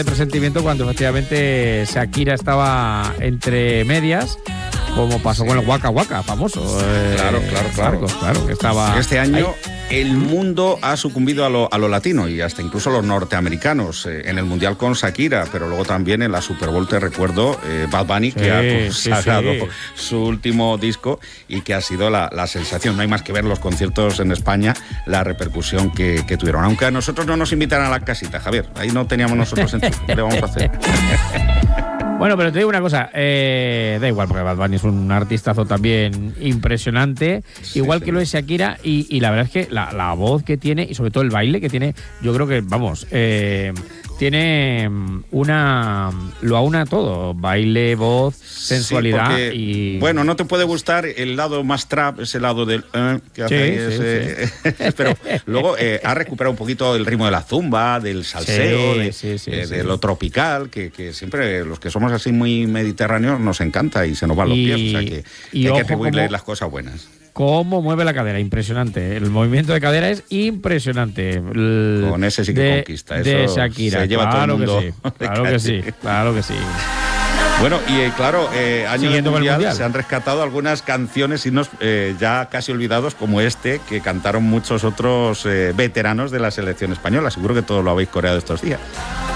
Presentimiento cuando efectivamente Shakira estaba entre medias, como pasó con el Waka Waka famoso. Claro. Marcos, claro, que estaba. Este año ahí. el mundo ha sucumbido a lo latino y hasta incluso los norteamericanos en el Mundial con Shakira, pero luego también en la Super Bowl, te recuerdo, Bad Bunny, que ha consagrado su último disco y que ha sido la sensación. No hay más que ver los conciertos en España, la repercusión que tuvieron. Aunque a nosotros no nos invitaran a la casita, Javier. Ahí no teníamos nosotros en ¿qué le vamos a hacer? Bueno, pero te digo una cosa, da igual, porque Bad Bunny es un artistazo también impresionante, igual que lo es Shakira, y la verdad es que la voz que tiene, y sobre todo el baile que tiene, yo creo que, vamos, tiene lo aúna todo, baile, voz, sensualidad, sí, porque, y... Bueno, no te puede gustar el lado más trap, ese lado del que hace pero luego ha recuperado un poquito el ritmo de la zumba, del salseo, de lo tropical, que siempre los que somos así muy mediterráneos nos encanta y se nos van los pies, o sea que hay que atribuirle las cosas buenas. Cómo mueve la cadera, impresionante. El movimiento de cadera es impresionante. Con ese sí que conquista. Eso de Shakira. Se lleva todo el mundo. Claro que sí. Bueno, y claro, año del mundial se han rescatado algunas canciones, himnos ya casi olvidados, como este, que cantaron muchos otros veteranos de la selección española. Seguro que todos lo habéis coreado estos días.